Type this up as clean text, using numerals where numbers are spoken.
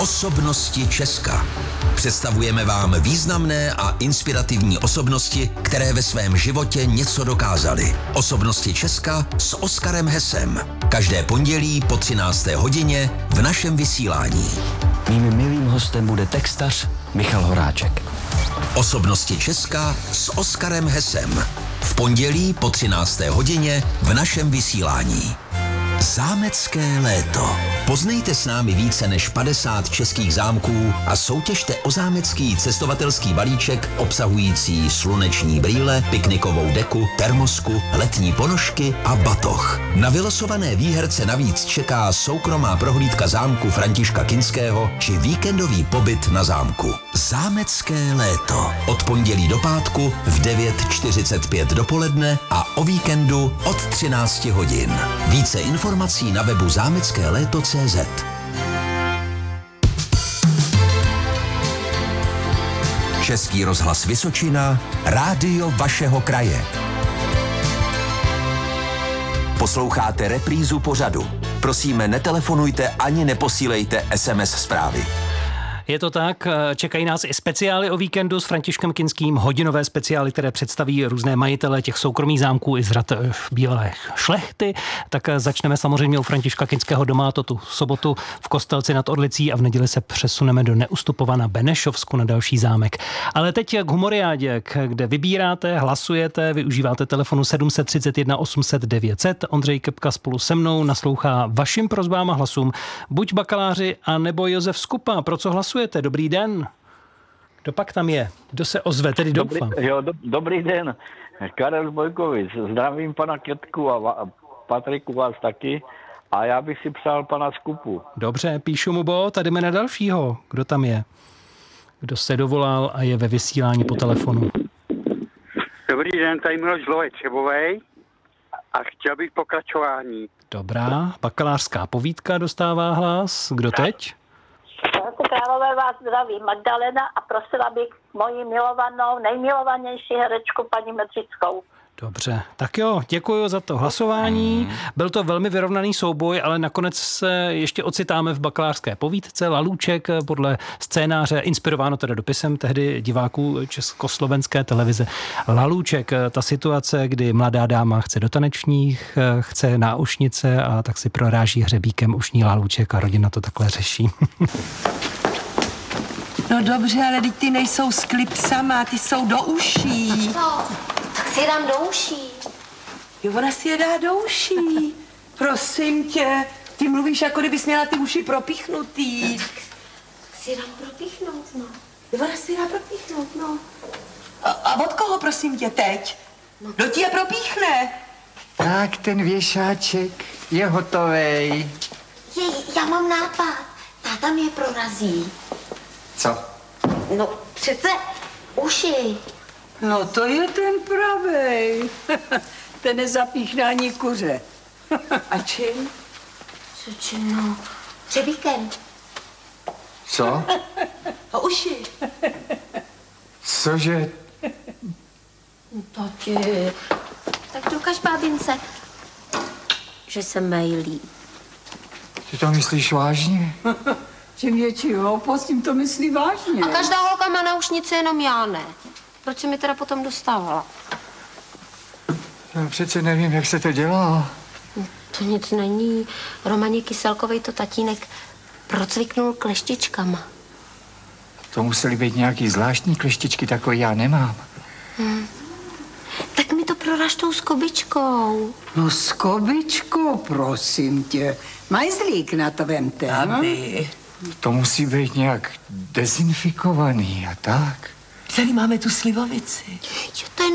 Osobnosti Česka. Představujeme vám významné a inspirativní osobnosti, které ve svém životě něco dokázaly. Osobnosti Česka s Oskarem Hesem. Každé pondělí po 13. hodině v našem vysílání. Mým milým hostem bude textař Michal Horáček. Osobnosti Česka s Oskarem Hesem. V pondělí po 13. hodině v našem vysílání. Zámecké léto. Poznejte s námi více než 50 českých zámků a soutěžte o zámecký cestovatelský balíček obsahující sluneční brýle, piknikovou deku, termosku, letní ponožky a batoh. Na vylosované výherce navíc čeká soukromá prohlídka zámku Františka Kinského či víkendový pobyt na zámku. Zámecké léto. Od pondělí do pátku v 9:45 dopoledne a o víkendu od 13 hodin. Více informací na webu zámeckéléto.cz. Český rozhlas Vysočina, rádio vašeho kraje. Posloucháte reprízu pořadu. Prosíme, netelefonujte ani neposílejte SMS zprávy. Je to tak, čekají nás i speciály o víkendu s Františkem Kinským, hodinové speciály, které představí různé majitele těch soukromých zámků i z řad bílé šlechty. Tak začneme samozřejmě u Františka Kinského doma, to tu sobotu v Kostelci nad Orlicí a v neděli se přesuneme do Neustupova na Benešovsku na další zámek. Ale teď k humoriádě, kde vybíráte, hlasujete, využíváte telefonu 731 800 900. Ondřej Kepka spolu se mnou naslouchá vašim prosbám a hlasům. Buď bakaláři, a nebo Josef Skupa. Pro co hlasujete? Dobrý den. Kdo pak tam je? Kdo se ozve? Tedy doufám. Dobrý den. Karel Bojkovic. Zdravím pana Ketku a Patriku vás taky. A já bych si přál pana Skupu. Dobře, píšu mu bod a jdeme na dalšího. Kdo tam je? Kdo se dovolal a je ve vysílání po telefonu? Dobrý den, tady Miloš Zlovej Třebovej a chtěl bych pokračování. Dobrá, bakalářská povídka dostává hlas. Kdo teď? Králové vás zdraví Magdalena a prosila bych moji milovanou, nejmilovanější herečku paní Medřickou. Dobře, tak jo, děkuji za to hlasování. Byl to velmi vyrovnaný souboj, ale nakonec se ještě ocitáme v bakalářské povídce Lalůček podle scénáře, inspirováno teda dopisem tehdy diváků československé televize. Lalůček, ta situace, kdy mladá dáma chce do tanečních, chce náušnice a tak si proráží hřebíkem ušní lalůček a rodina to takhle řeší. No dobře, ale teď ty nejsou s klipsama, ty jsou do uší. No, tak si je dám do uší. Jo, ona si je dá do uší. Prosím tě, ty mluvíš, jako kdybys měla ty uši propíchnutý. Tak si je dám propíchnout, no. Jo, ona si je dá propíchnout, no. A od koho, prosím tě, teď? No. Kdo ti je propíchne? Tak, ten věšáček je hotovej. Já mám nápad. Táta mě prorazí. Co? No, přece uši. No, to je ten pravej. Ten nezapíchná kuře. A čím? Čím, no? Hřebíkem. Co? A uši. Cože? Tati, tak dokaž bábince, že se mejlí. Ty to myslíš vážně? Čím větší hloupost, tím to myslí vážně. A každá holka má náušnice, jenom já ne. Proč se mi teda potom dostávala? Já přece nevím, jak se to dělá. To nic není. Romaně Kyselkovej to tatínek procviknul kleštičkama. To musely být nějaký zvláštní kleštičky, takový já nemám. Tak mi to proraž tou skobičkou. No skobičku, prosím tě. Majzlík na to vemte. Aby. To musí být nějak dezinfikovaný a tak. Tady máme tu slivovici. Jo, to je